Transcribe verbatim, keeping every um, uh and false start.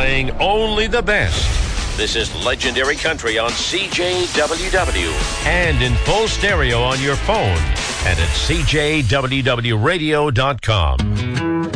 playing only the best. This is Legendary Country on C J W W and in full stereo on your phone and at C J W W radio dot com.